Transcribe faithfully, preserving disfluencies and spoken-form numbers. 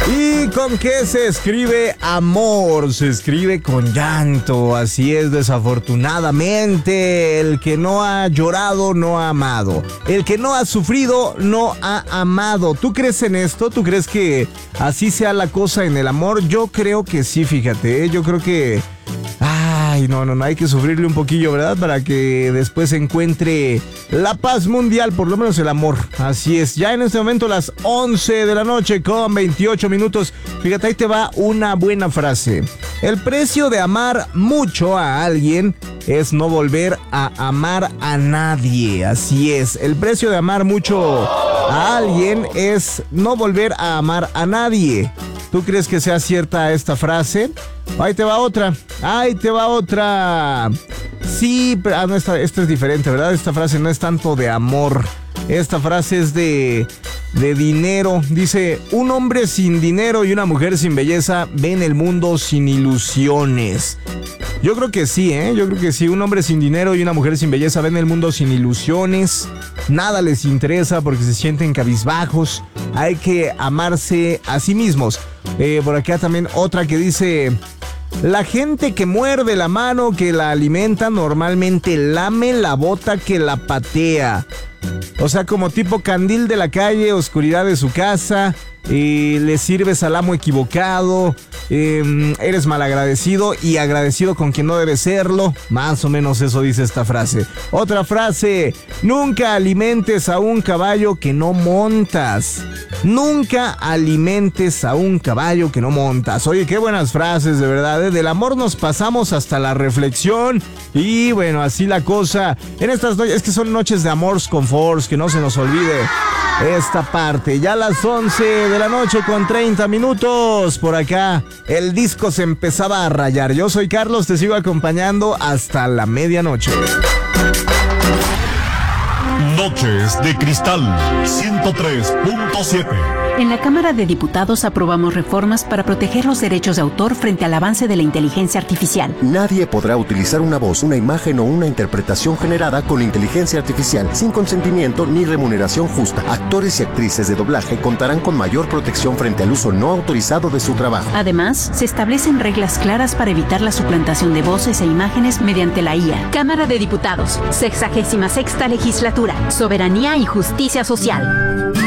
¿Y con qué se escribe amor? Se escribe con llanto, así es, desafortunadamente. El que no ha llorado no ha amado. El que no ha sufrido no ha amado. ¿Tú crees en esto? ¿Tú crees que así sea la cosa en el amor? Yo creo que sí, fíjate, ¿eh? Yo creo que... Ay, no, no, no, hay que sufrirle un poquillo, ¿verdad? Para que después se encuentre la paz mundial, por lo menos el amor. Así es, ya en este momento las once de la noche con veintiocho minutos. Fíjate, ahí te va una buena frase. El precio de amar mucho a alguien es no volver a amar a nadie. Así es, el precio de amar mucho a alguien es no volver a amar a nadie. ¿Tú crees que sea cierta esta frase? Ahí te va otra, ahí te va otra. Sí, pero ah, no, esta, esta es diferente, ¿verdad? Esta frase no es tanto de amor. Esta frase es de, de dinero. Dice, un hombre sin dinero y una mujer sin belleza ven el mundo sin ilusiones. Yo creo que sí, ¿eh? Yo creo que sí. Un hombre sin dinero y una mujer sin belleza ven el mundo sin ilusiones. Nada les interesa porque se sienten cabizbajos. Hay que amarse a sí mismos. Eh, por acá también otra que dice... La gente que muerde la mano que la alimenta normalmente lame la bota que la patea. O sea, como tipo candil de la calle, oscuridad de su casa, eh, le sirves al amo equivocado, eh, eres malagradecido y agradecido con quien no debe serlo. Más o menos eso dice esta frase. Otra frase, nunca alimentes a un caballo que no montas. Nunca alimentes a un caballo que no montas. Oye, qué buenas frases, de verdad, ¿eh? Del amor nos pasamos hasta la reflexión. Y bueno, así la cosa. En estas noches, es que son noches de amores con force, que no se nos olvide esta parte. Ya a las once de la noche con treinta minutos. Por acá, el disco se empezaba a rayar. Yo soy Carlos, te sigo acompañando hasta la medianoche. Noches de Cristal ciento tres punto siete. En la Cámara de Diputados aprobamos reformas para proteger los derechos de autor frente al avance de la inteligencia artificial. Nadie podrá utilizar una voz, una imagen o una interpretación generada con inteligencia artificial sin consentimiento ni remuneración justa. Actores y actrices de doblaje contarán con mayor protección frente al uso no autorizado de su trabajo. Además, se establecen reglas claras para evitar la suplantación de voces e imágenes mediante la I A. Cámara de Diputados, sexagésima sexta legislatura, soberanía y justicia social.